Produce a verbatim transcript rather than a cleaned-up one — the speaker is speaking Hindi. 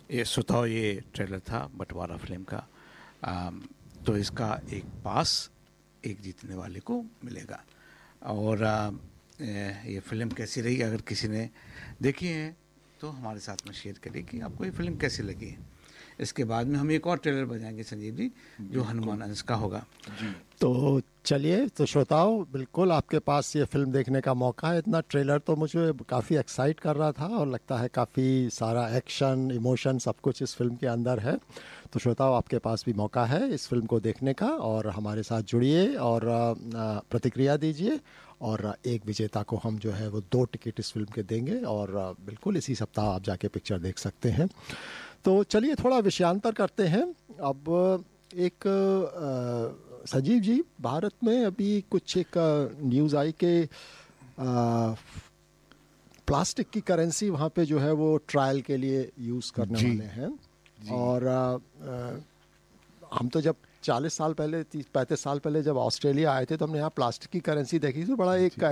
ये स्वतः ये ट्रेलर था बंटवारा फिल्म का। आ, तो इसका एक पास एक जीतने वाले को मिलेगा। और आ, ये फिल्म कैसी रही, अगर किसी ने देखी है तो हमारे साथ में शेयर करिए कि आपको ये फिल्म कैसी लगी। इसके बाद में हम एक और ट्रेलर बजाएंगे संजीव जी, जो हनुमान अंश का होगा जी। तो चलिए, तो श्रोताओं, बिल्कुल आपके पास ये फिल्म देखने का मौका है। इतना ट्रेलर तो मुझे काफ़ी एक्साइट कर रहा था और लगता है काफ़ी सारा एक्शन, इमोशन, सब कुछ इस फिल्म के अंदर है। तो श्रोताओं, आपके पास भी मौका है इस फिल्म को देखने का, और हमारे साथ जुड़िए और प्रतिक्रिया दीजिए। और एक विजेता को हम जो है वो दो टिकट इस फिल्म के देंगे, और बिल्कुल इसी सप्ताह आप जाके पिक्चर देख सकते हैं। तो चलिए थोड़ा विषयांतर करते हैं। अब एक आ, संजीव जी, भारत में अभी कुछ एक न्यूज़ आई कि प्लास्टिक की करेंसी वहाँ पे जो है वो ट्रायल के लिए यूज़ करने वाले हैं। और आ, आ, हम तो जब चालीस साल पहले, तीस पैंतीस साल पहले जब ऑस्ट्रेलिया आए थे तो हमने यहाँ प्लास्टिक की करेंसी देखी थी, बड़ा एक